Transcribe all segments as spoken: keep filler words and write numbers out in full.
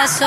acasă.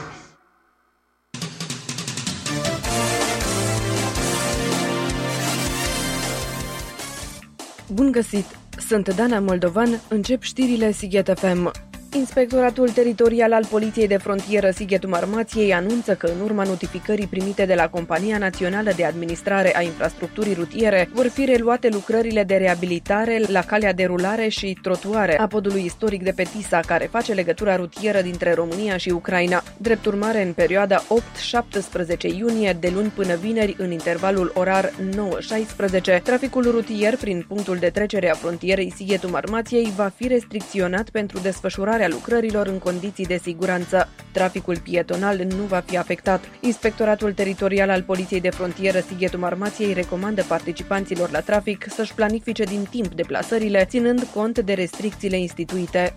Bun găsit! Sunt Dana Moldovan, încep știrile Sighet F M. Inspectoratul Teritorial al Poliției de Frontieră Sighetul Marmației anunță că în urma notificării primite de la Compania Națională de Administrare a Infrastructurii Rutiere vor fi reluate lucrările de reabilitare la calea de rulare și trotuare a podului istoric de pe Tisa, care face legătura rutieră dintre România și Ucraina. Drept urmare, în perioada opt șaptesprezece iunie, de luni până vineri, în intervalul orar nouă șaisprezece, traficul rutier prin punctul de trecere a frontierei Sighetul Marmației va fi restricționat pentru desfășurarea lucrărilor în condiții de siguranță. Traficul pietonal nu va fi afectat. Inspectoratul Teritorial al Poliției de Frontieră Sighetul Marmației recomandă participanților la trafic să-și planifice din timp deplasările, ținând cont de restricțiile instituite.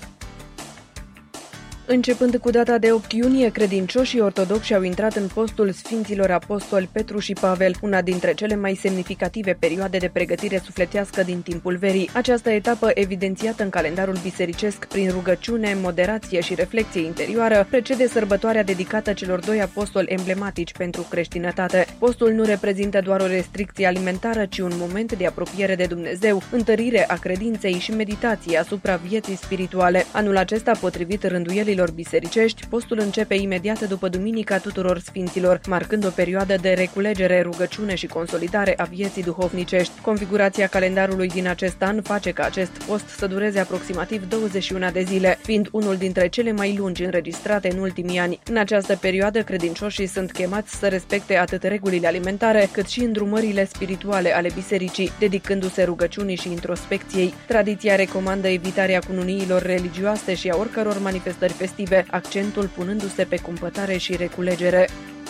Începând cu data de opt iunie, credincioșii ortodoxi au intrat în postul Sfinților Apostoli Petru și Pavel, una dintre cele mai semnificative perioade de pregătire sufletească din timpul verii. Această etapă, evidențiată în calendarul bisericesc prin rugăciune, moderație și reflecție interioară, precede sărbătoarea dedicată celor doi apostoli emblematici pentru creștinătate. Postul nu reprezintă doar o restricție alimentară, ci un moment de apropiere de Dumnezeu, întărire a credinței și meditație asupra vieții spirituale. Anul acesta, potrivit rânduielilor bisericești, postul începe imediat după Duminica Tuturor Sfinților, marcând o perioadă de reculegere, rugăciune și consolidare a vieții duhovnicești. Configurația calendarului din acest an face ca acest post să dureze aproximativ douăzeci și unu de zile, fiind unul dintre cele mai lungi înregistrate în ultimii ani. În această perioadă, credincioșii sunt chemați să respecte atât regulile alimentare, cât și îndrumările spirituale ale bisericii, dedicându-se rugăciunii și introspecției. Tradiția recomandă evitarea cununiilor religioase și a oricăror manifestări festive, accentul punându-se pe cumpătare și reculegere.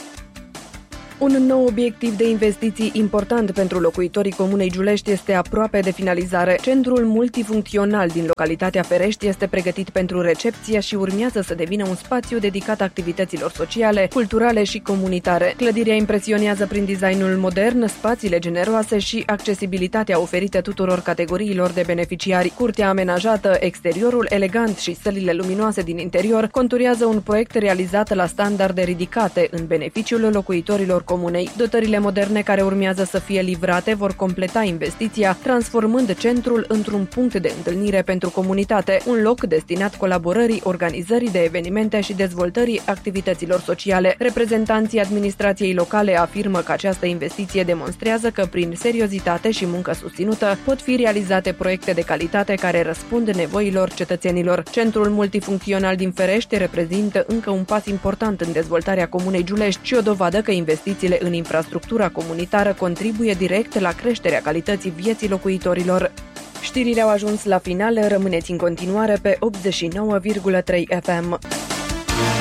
Un nou obiectiv de investiții important pentru locuitorii Comunei Giulești este aproape de finalizare. Centrul multifuncțional din localitatea Ferești este pregătit pentru recepție și urmează să devină un spațiu dedicat activităților sociale, culturale și comunitare. Clădirea impresionează prin designul modern, spațiile generoase și accesibilitatea oferită tuturor categoriilor de beneficiari. Curtea amenajată, exteriorul elegant și sălile luminoase din interior conturează un proiect realizat la standarde ridicate în beneficiul locuitorilor comunei. Dotările moderne care urmează să fie livrate vor completa investiția, transformând centrul într-un punct de întâlnire pentru comunitate, un loc destinat colaborării, organizării de evenimente și dezvoltării activităților sociale. Reprezentanții administrației locale afirmă că această investiție demonstrează că prin seriozitate și muncă susținută pot fi realizate proiecte de calitate care răspund nevoilor cetățenilor. Centrul multifuncțional din Ferești reprezintă încă un pas important în dezvoltarea Comunei Giulești și o dovadă că investițiile în infrastructura comunitară contribuie direct la creșterea calității vieții locuitorilor. Știrile au ajuns la final, rămâneți în continuare pe optzeci și nouă virgulă trei F M.